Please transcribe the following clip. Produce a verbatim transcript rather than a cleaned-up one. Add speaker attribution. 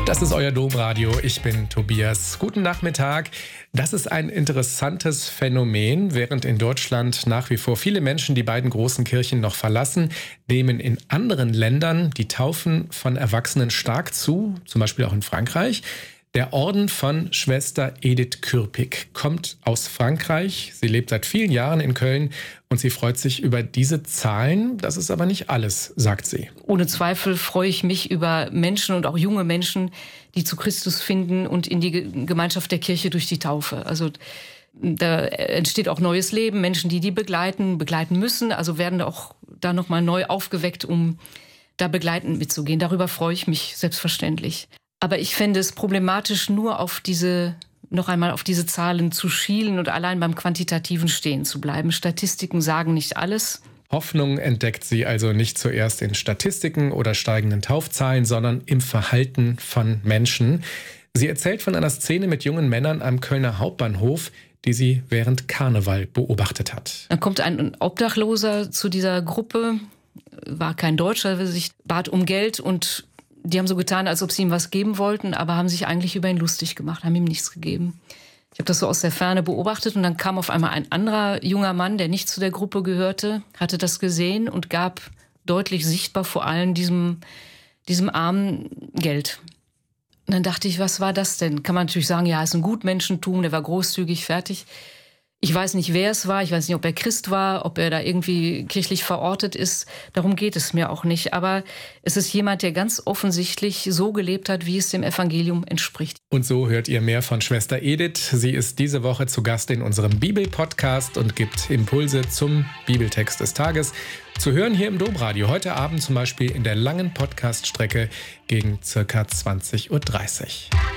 Speaker 1: Das ist euer Domradio. Ich bin Tobias. Guten Nachmittag. Das ist ein interessantes Phänomen. Während in Deutschland nach wie vor viele Menschen die beiden großen Kirchen noch verlassen, nehmen in anderen Ländern die Taufen von Erwachsenen stark zu, zum Beispiel auch in Frankreich. Der Orden von Schwester Edith Kürpik kommt aus Frankreich. Sie lebt seit vielen Jahren in Köln und sie freut sich über diese Zahlen. Das ist aber nicht alles, sagt sie.
Speaker 2: Ohne Zweifel freue ich mich über Menschen und auch junge Menschen, die zu Christus finden und in die Gemeinschaft der Kirche durch die Taufe. Also da entsteht auch neues Leben. Menschen, die die begleiten, begleiten müssen, also werden auch da nochmal neu aufgeweckt, um da begleitend mitzugehen. Darüber freue ich mich selbstverständlich. Aber ich fände es problematisch, nur auf diese, noch einmal auf diese Zahlen zu schielen und allein beim Quantitativen stehen zu bleiben. Statistiken sagen nicht alles.
Speaker 1: Hoffnung entdeckt sie also nicht zuerst in Statistiken oder steigenden Taufzahlen, sondern im Verhalten von Menschen. Sie erzählt von einer Szene mit jungen Männern am Kölner Hauptbahnhof, die sie während Karneval beobachtet hat.
Speaker 2: Dann kommt ein Obdachloser zu dieser Gruppe, war kein Deutscher, sich bat um Geld und die haben so getan, als ob sie ihm was geben wollten, aber haben sich eigentlich über ihn lustig gemacht, haben ihm nichts gegeben. Ich habe das so aus der Ferne beobachtet und dann kam auf einmal ein anderer junger Mann, der nicht zu der Gruppe gehörte, hatte das gesehen und gab deutlich sichtbar vor allem diesem, diesem Armen Geld. Und dann dachte ich, was war das denn? Kann man natürlich sagen, ja, es ist ein Gutmenschentum, der war großzügig, fertig. Ich weiß nicht, wer es war, ich weiß nicht, ob er Christ war, ob er da irgendwie kirchlich verortet ist. Darum geht es mir auch nicht. Aber es ist jemand, der ganz offensichtlich so gelebt hat, wie es dem Evangelium entspricht.
Speaker 1: Und so hört ihr mehr von Schwester Edith. Sie ist diese Woche zu Gast in unserem Bibel-Podcast und gibt Impulse zum Bibeltext des Tages. Zu hören hier im Domradio, heute Abend zum Beispiel in der langen Podcast-Strecke gegen circa zwanzig Uhr dreißig.